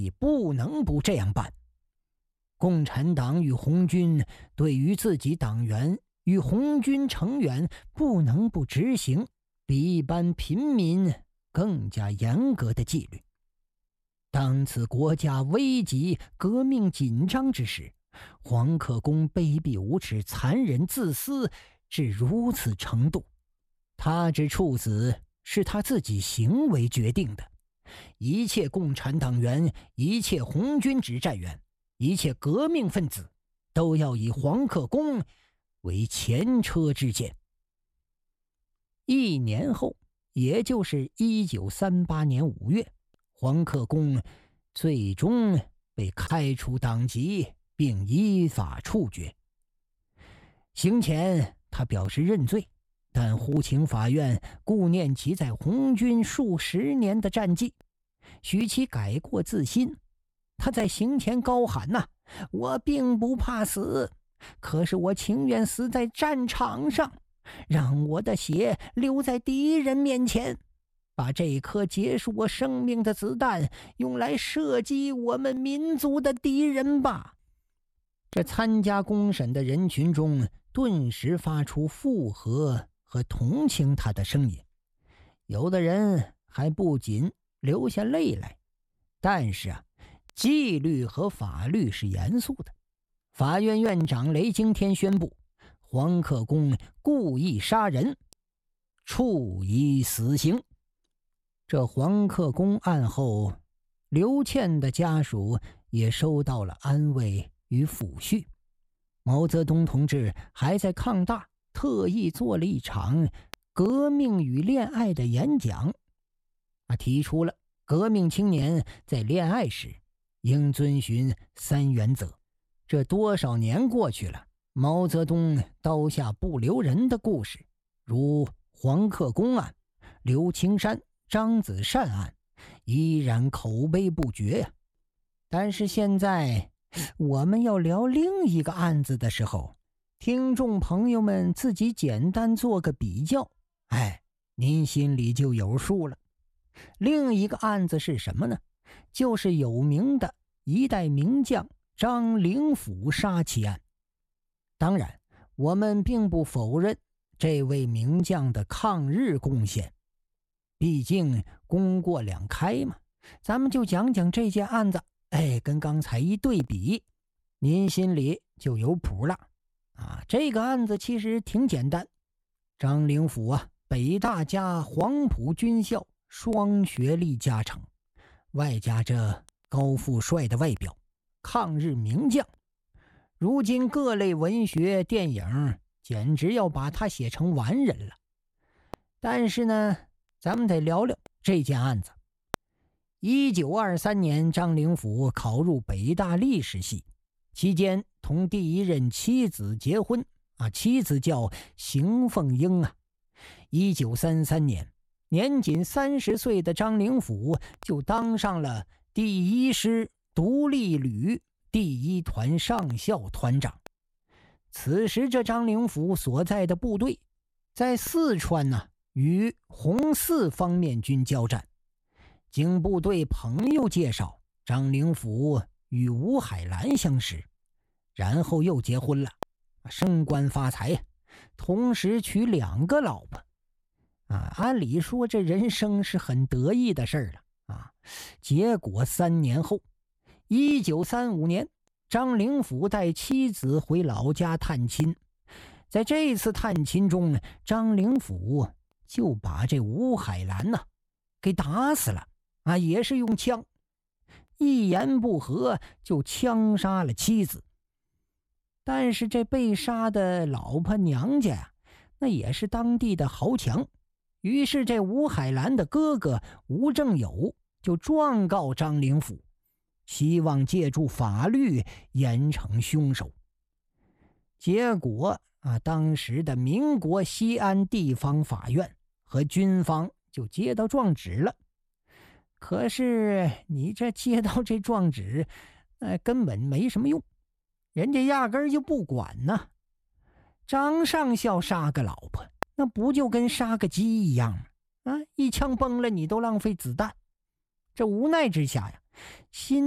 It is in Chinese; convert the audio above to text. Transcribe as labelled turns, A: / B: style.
A: 以不能不这样办。共产党与红军对于自己党员与红军成员不能不执行比一般平民更加严格的纪律。当此国家危急、革命紧张之时，黄克功卑鄙无耻、残忍自私至如此程度，他之处死是他自己行为决定的。一切共产党员、一切红军指战员、一切革命分子都要以黄克功为前车之鉴。1年后，也就是1938年5月，黄克功最终被开除党籍并依法处决。行前他表示认罪，但呼请法院顾念其在红军数十年的战绩，许其改过自新。他在行前高喊我并不怕死，可是我情愿死在战场上，让我的血流在敌人面前，把这颗结束我生命的子弹用来射击我们民族的敌人吧。这参加公审的人群中顿时发出附和和同情他的声音，有的人还不仅流下泪来。但是纪律和法律是严肃的。法院院长雷惊天宣布，黄克功故意杀人，处以死刑。这黄克功案后，刘倩的家属也收到了安慰与抚恤。毛泽东同志还在抗大特意做了一场革命与恋爱的演讲，提出了革命青年在恋爱时应遵循3原则。这多少年过去了，毛泽东刀下不留人的故事，如黄克功案、刘青山、张子善案，依然口碑不绝。但是现在我们要聊另一个案子的时候，听众朋友们自己简单做个比较，您心里就有数了。另一个案子是什么呢？就是有名的一代名将张灵甫杀妻案。当然，我们并不否认这位名将的抗日贡献，毕竟功过两开嘛。咱们就讲讲这件案子，跟刚才一对比，您心里就有谱了。这个案子其实挺简单。张灵甫北大加黄埔军校双学历加成，外加这高富帅的外表，抗日名将。如今各类文学电影简直要把他写成完人了。但是呢，咱们得聊聊这件案子。1923年，张灵甫考入北大历史系，期间同第一任妻子结婚，妻子叫邢凤英。1933年，年仅30岁的张灵甫就当上了第1师独立旅第1团上校团长。此时这张灵甫所在的部队在四川与红四方面军交战。经部队朋友介绍，张灵甫与吴海兰相识，然后又结婚了，升官发财，同时娶2个老婆。按理说这人生是很得意的事了。结果3年后，1935年，张灵甫带妻子回老家探亲。在这次探亲中，张灵甫就把这吴海兰给打死了，也是用枪，一言不合就枪杀了妻子。但是这被杀的老婆娘家那也是当地的豪强，于是这吴海兰的哥哥吴正友就状告张灵甫，希望借助法律严惩凶手。结果当时的民国西安地方法院和军方就接到状纸了。可是你这接到这状纸根本没什么用，人家压根儿就不管呢。张上校杀个老婆，那不就跟杀个鸡一样吗？一枪崩了你都浪费子弹。这无奈之下呀，心